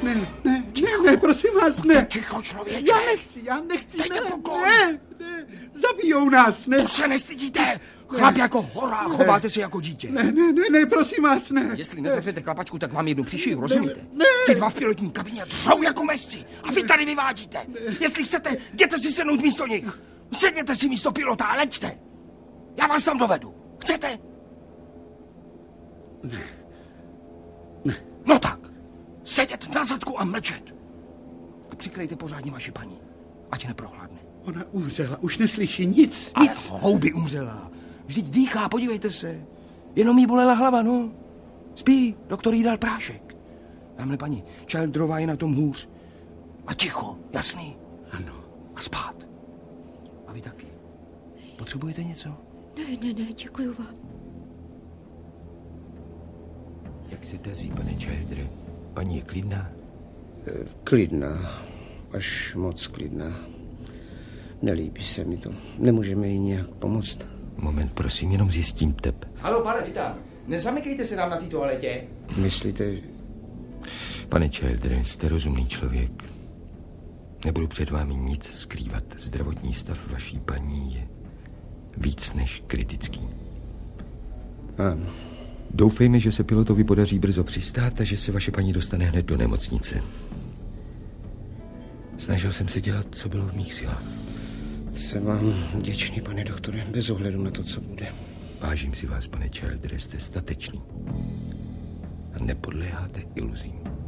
Ne, prosím vás, ne. Ticho, člověče. Já nechci, Dejte pokoj. ne, zabijou nás, ne. To se nestydíte. Chlap jako hora, chováte se jako dítě. Ne, prosím vás, ne. Jestli nezavřete klapačku, tak vám jednu přišiju, rozumíte? Ne. Ti dva v pilotní kabině dřou jako mesci a vy tady vyvádíte. Jestli chcete, jděte si sednout místo nich. Sedněte si místo pilota a leďte. Já vás tam dovedu. Chcete? Ne. No tak, sedět na zadku a mlčet. A přikrejte pořádně vaši paní, ať neprohladne. Ona umřela, už neslyší nic. Ale houby umřela. Vždyť dýchá, podívejte se. Jenom jí bolela hlava, no. Spí, doktor jí dal prášek. Tamhle paní Childrová je na tom hůř. A ticho, jasný. Ano. A spát. A vy taky. Potřebujete něco? Ne, děkuju vám. Jak se daří, pane Childre? Paní je klidná? Klidná. Až moc klidná. Nelíbí se mi to. Nemůžeme jí nějak pomoct. Moment, prosím, jenom zjistím tep. Haló, pane, vítám. Nezamykejte se nám na té toaletě. Myslíte... Pane Childre, jste rozumný člověk. Nebudu před vámi nic skrývat. Zdravotní stav vaší paní je víc než kritický. Ano. Doufejme, že se pilotovi podaří brzo přistát a že se vaše paní dostane hned do nemocnice. Snažil jsem se dělat, co bylo v mých silách. Jsem vám vděčný, pane doktore, bez ohledu na to, co bude. Vážím si vás, pane Childre, jste statečný a nepodléháte iluzím.